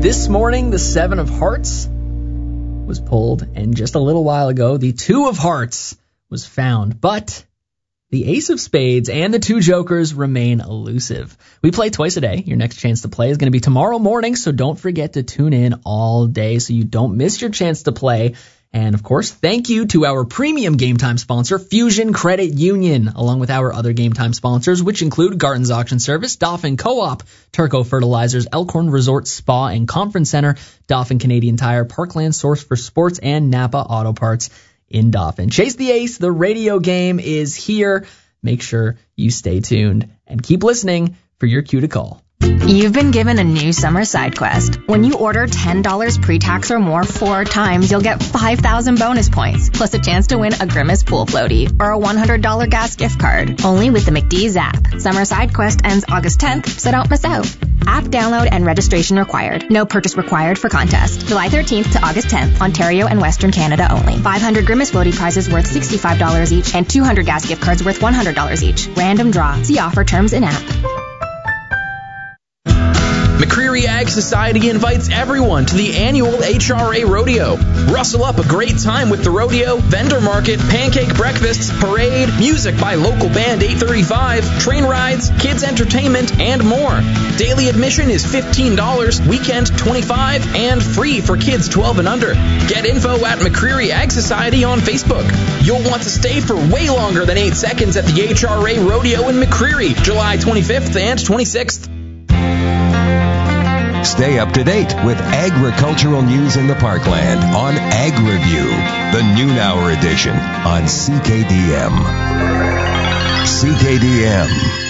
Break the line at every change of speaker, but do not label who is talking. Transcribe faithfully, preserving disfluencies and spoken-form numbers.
This morning, the Seven of Hearts was pulled, and just a little while ago, the Two of Hearts was found. But the Ace of Spades and the two Jokers remain elusive. We play twice a day. Your next chance to play is going to be tomorrow morning, so don't forget to tune in all day so you don't miss your chance to play. And, of course, thank you to our premium Game Time sponsor, Fusion Credit Union, along with our other Game Time sponsors, which include Garton's Auction Service, Dauphin Co-op, Turco Fertilizers, Elkhorn Resort Spa and Conference Center, Dauphin Canadian Tire, Parkland Source for Sports, and Napa Auto Parts in Dauphin. Chase the Ace, the radio game, is here. Make sure you stay tuned and keep listening for your cue to call.
You've been given a new summer side quest. When you order ten dollars pre-tax or more four times, you'll get five thousand bonus points, plus a chance to win a Grimace pool floaty or a one hundred dollars gas gift card. Only with the McDee's app. Summer side quest ends August tenth, so don't miss out. App download and registration required. No purchase required for contest. July thirteenth to August tenth, Ontario and Western Canada only. five hundred Grimace floaty prizes worth sixty-five dollars each and two hundred gas gift cards worth one hundred dollars each. Random draw. See offer terms in app.
McCreary Ag Society invites everyone to the annual H R A Rodeo. Rustle up a great time with the rodeo, vendor market, pancake breakfasts, parade, music by local band eight thirty-five, train rides, kids entertainment, and more. Daily admission is fifteen dollars, weekend twenty-five dollars, and free for kids twelve and under. Get info at McCreary Ag Society on Facebook. You'll want to stay for way longer than eight seconds at the H R A Rodeo in McCreary, July twenty-fifth and twenty-sixth.
Stay up to date with agricultural news in the Parkland on Ag Review, the noon hour edition on C K D M. C K D M.